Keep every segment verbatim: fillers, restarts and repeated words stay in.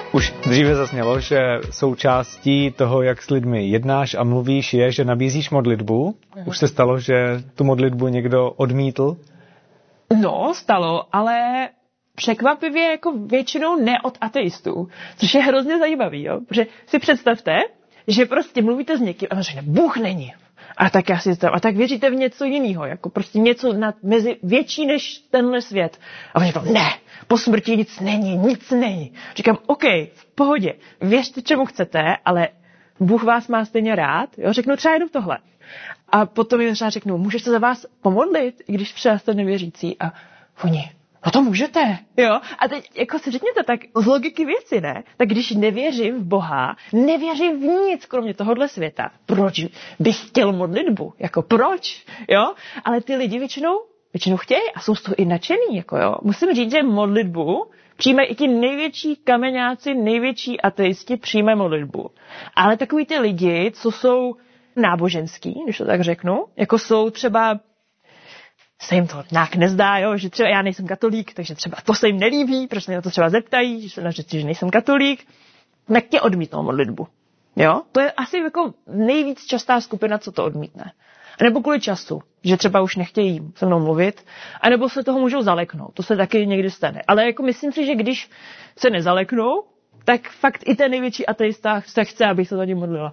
Už dříve zaznělo, že součástí toho, jak s lidmi jednáš a mluvíš, je, že nabízíš modlitbu. Už se stalo, že tu modlitbu někdo odmítl? No, stalo, ale překvapivě jako většinou ne od ateistů, což je hrozně zajímavý, jo? Protože si představte, že prostě mluvíte s někým a on řekne, Bůh není. A tak já si tam, a tak věříte v něco jiného, jako prostě něco nad, mezi větší než tenhle svět. A on říkal, ne, po smrti nic není, nic není. Říkám, OK, v pohodě, věřte čemu chcete, ale Bůh vás má stejně rád, jo, řeknu třeba jenom tohle. A potom jim třeba řeknu, můžeš se za vás pomodlit, i když třeba jste nevěřící. A oni, no to můžete, jo. A teď jako si řekněte tak z logiky věci, ne? Tak když nevěřím v Boha, nevěřím v nic, kromě tohohle světa, proč bych chtěl modlitbu? Jako proč, jo? Ale ty lidi většinou, většinou chtějí a jsou z toho i nadšený, jako jo. Musím říct, že modlitbu přijímají i ti největší kameňáci, největší ateisti přijímají modlitbu. Ale takový ty lidi, co jsou náboženský, když to tak řeknu, jako jsou třeba se jim to nějak nezdá, jo, že třeba já nejsem katolík, takže třeba to se jim nelíbí, proč se na to třeba zeptají, že se nařečí, že nejsem katolík, tak tě odmítnou modlitbu. Jo? To je asi jako nejvíc častá skupina, co to odmítne. A nebo kvůli času, že třeba už nechtějí se mnou mluvit, anebo se toho můžou zaleknout. To se taky někdy stane. Ale jako myslím si, že když se nezaleknou, tak fakt i ten největší ateista se chce, abych se za ním modlila.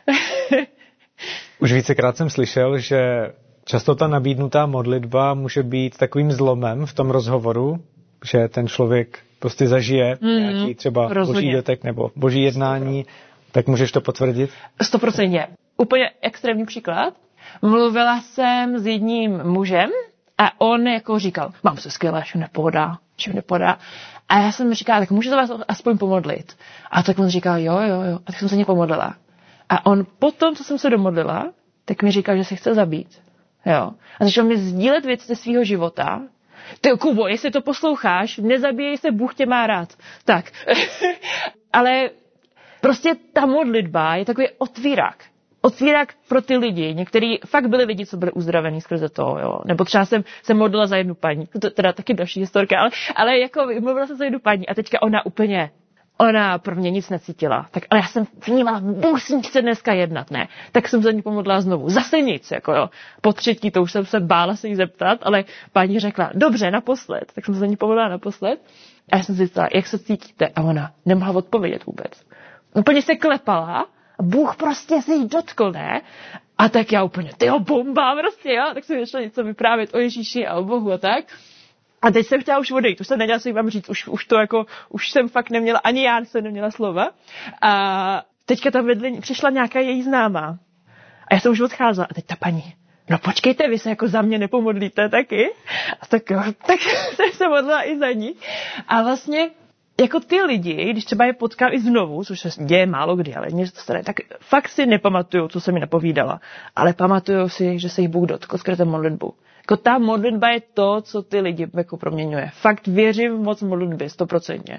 Už vícekrát jsem slyšel, že často ta nabídnutá modlitba může být takovým zlomem v tom rozhovoru, že ten člověk prostě zažije mm, nějaký třeba rozhodně. Boží dotek nebo boží jednání, tak můžeš to potvrdit? Stoprocentně. Úplně extrémní příklad. Mluvila jsem s jedním mužem a on jako říkal, mám se skvěle, že nepodá, že nepodá. A já jsem říkala, tak můžu se vás aspoň pomodlit. A tak on říkal, jo, jo, jo. A tak jsem se ní pomodlila. A on potom, co jsem se domodlila, tak mi říkal, že se chce zabít. Jo. A začal mi sdílet věci ze svého života. Ty, Kubo, jestli to posloucháš, nezabíjej se, Bůh tě má rád. Tak. Ale prostě ta modlitba je takový otvírák. Otvírák pro ty lidi. Některý fakt byli lidi, co byli uzdravení skrze to, jo. Nebo třeba jsem se modlila za jednu paní. To teda taky další historka, ale, ale jako mluvila jsem za jednu paní a teďka ona úplně Ona pro mě nic necítila. Tak, ale já jsem vnímala, Bůh s ní chce dneska jednat, ne? Tak jsem za ní pomodlila znovu. Zase nic, jako jo. Po třetí, to už jsem se bála se jí zeptat, ale paní řekla, dobře, naposled. Tak jsem se za ní pomodlila naposled. A já jsem si říkala, jak se cítíte? A ona nemohla odpovědět vůbec. Úplně se klepala a Bůh prostě se jí dotkl, ne? A tak já úplně, tyjo, bomba, prostě, jo. Tak jsem začala něco vyprávět o Ježíši a o Bohu a tak. A teď jsem chtěla už odejít, už jsem nedělala si vám říct, už, už to jako, už jsem fakt neměla, ani já jsem neměla slova. A teďka tam vedle přišla nějaká její známá. A já jsem už odcházela. A teď ta paní, no počkejte, vy se jako za mě nepomodlíte taky? A tak jo, tak jsem se modlila i za ní. A vlastně jako ty lidi, když třeba je potkám i znovu, což se děje málo kdy, ale něco staré, tak fakt si nepamatujou, co jsem mi napovídala. Ale pamatujou si, že se jich Bůh dotkl skrze modlitbu. Jako ta modlitba je to, co ty lidi jako proměňuje. Fakt věřím v moc modlitby, stoprocentně.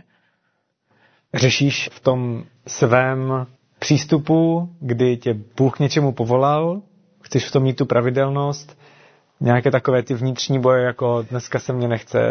Řešíš v tom svém přístupu, kdy tě Bůh k něčemu povolal, chceš v tom mít tu pravidelnost, nějaké takové ty vnitřní boje, jako dneska se mě nechce